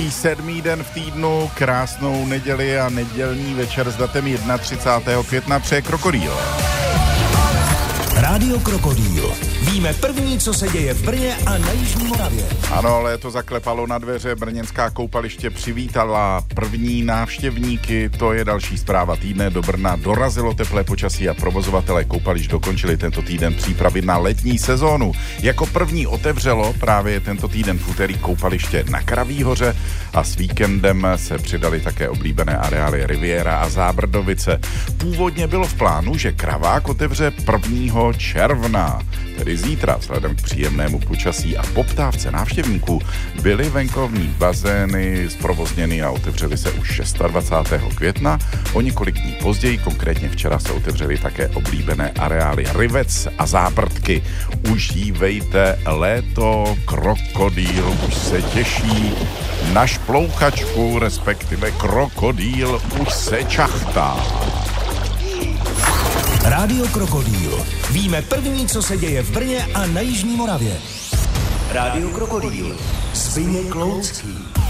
Další 7. den v týdnu, krásnou neděli a nedělní večer s datem 31. května přeje Krokodýl. Rádio Krokodýl. Víme první, co se děje v Brně a na Jižní Moravě. Ano, léto zaklepalo na dveře, brněnská koupaliště přivítala první návštěvníky, to je další zpráva týdne. Do Brna dorazilo teplé počasí a provozovatelé koupališť dokončili tento týden přípravy na letní sezónu. Jako první otevřelo právě tento týden v úterý koupaliště na Kraví hoře a s víkendem se přidali také oblíbené areály Riviera a Zábrdovice. Původně bylo v plánu, že Kravák otevře 1. června, tedy zítra. Vzhledem k příjemnému počasí a poptávce návštěvníků byly venkovní bazény zprovozněny a otevřely se už 26. května. O několik dní později, konkrétně včera, se otevřely také oblíbené areály Rivec a Zábrdky. Užívejte léto, Krokodýl už se těší na šplouchačku, respektive Krokodýl už se čachtá. Rádio Krokodýl. Víme první, co se děje v Brně a na Jižní Moravě. Rádio Krokodýl. Zbyněk Loucký.